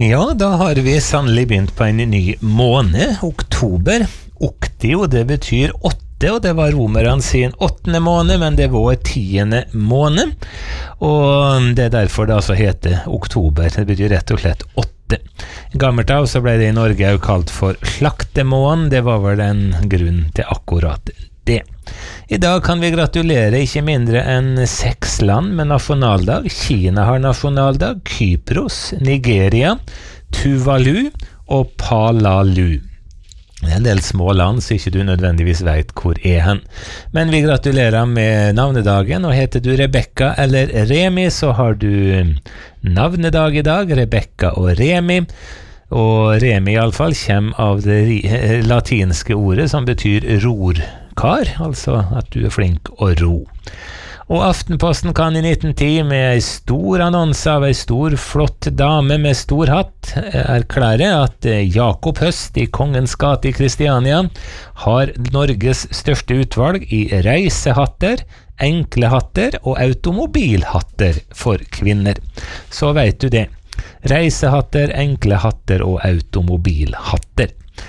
Ja, da har vi sannelig begynt på en ny måned, oktober. Oktio, det betyr 8, og det var romerne sin 8. måned, men det var 10. måned. Og det er derfor det altså heter oktober. Det betyr rett og slett 8. Gammelt av så ble det i Norge jo kalt for slaktemånen. Det var vel en grunn til akkurat det. I dag kan vi gratulere ikke mindre enn 6 land med nasjonaldag. Kina har nasjonaldag, Kypros, Nigeria, Tuvalu og Palalu. Det er en del små land, så ikke du nødvendigvis vet hvor er hen. Men vi gratulerer med navnedagen, og heter du Rebecca eller Remi, så har du navnedag i dag, Rebecca og Remi. Og Remi i alle fall kommer av det latinske ordet som betyr rorkar, altså at du er flink å ro. Og Aftenposten kan i 1910 med en stor annonse av en stor, flott dame med stor hatt erklære at Jakob Høst i Kongens gate i Kristiania har Norges største utvalg i reisehatter, enkle hatter og automobilhatter for kvinner. Så vet du det. Reisehatter, enkle hatter og automobilhatter.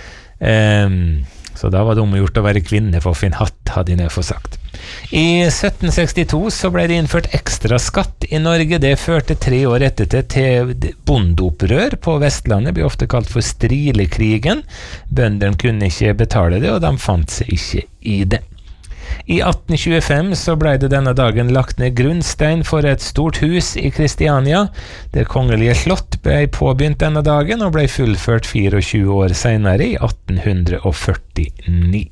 Så da var det omgjort å være kvinne for å finne hatt, hadde jeg få sagt. I 1762 så ble det innført ekstra skatt i Norge. Det førte 3 år etter til bondeopprør på Vestlandet, ble ofte kalt for Strilekrigen. Bøndene kunne ikke betale det, og de fant seg ikke i det. I 1825 så ble det denne dagen lagt ned grunnstein for et stort hus i Kristiania. Det kongelige slott ble påbegynt denne dagen og ble fullført 24 år senere, i 1849.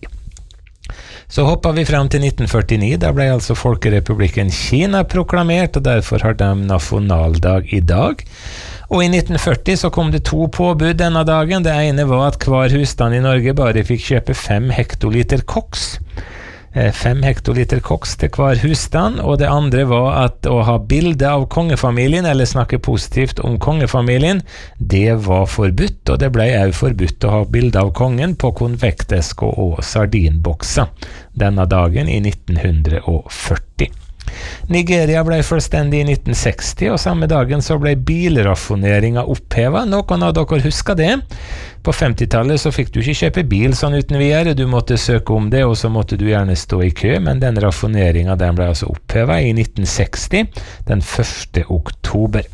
Så hopper vi frem til 1949, da ble altså Folkerepublikken Kina proklamert, og derfor har de nasjonaldag i dag. Og i 1940 så kom det 2 påbud denne dagen. Det ene var at hver husstand i Norge bare fikk kjøpe 5 hektoliter koks. 5 hektoliter koks til hver husstand, og det andre var at å ha bilde av kongefamilien, eller snakke positivt om kongefamilien, det var forbudt, og det ble også forbudt å ha bilde av kongen på konfektesker og sardinbokser denne dagen i 1940. Nigeria ble fullstendig i 1960, og samme dagen så ble bilraffoneringen opphevet. Noen av dere husker det? På 50-tallet så fikk du ikke kjøpe bil sånn uten videre, du måtte søke om det, og så måtte du gjerne stå i kø, men den raffoneringen den ble altså opphevet i 1960, den 1. oktober.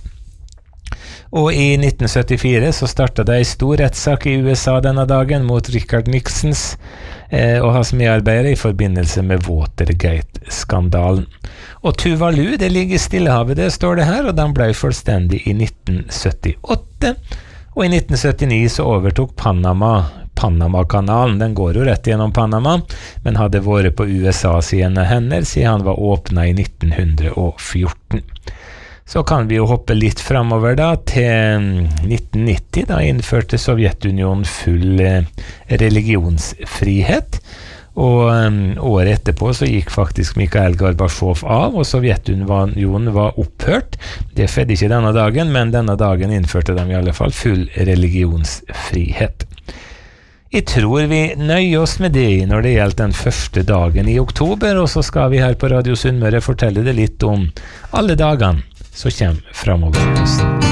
Og i 1974 så startet det en stor rettssak i USA denne dagen mot Richard Nixons og hans medarbeidere i forbindelse med Watergate-skandalen. Og Tuvalu, det ligger i Stillehavet, det står det her, og den ble fullstendig i 1978. Og i 1979 så overtok Panama-kanalen. Den går jo rett gjennom Panama, men hadde vært på USA sine hender siden han var åpnet i 1914. Så kan vi jo hoppe litt fremover da, til 1990. Da innførte Sovjetunionen full religionsfrihet. Og året etterpå så gikk faktisk Mikhail Gorbatsjov av, og Sovjetunionen var opphørt. Det skjedde ikke denne dagen, men denne dagen innførte de i alle fall full religionsfrihet. Jeg tror vi nøyer oss med det når det gjelder den første dagen i oktober, og så skal vi her på Radio Sunnmøre fortelle det litt om alle dagene som kommer fremover.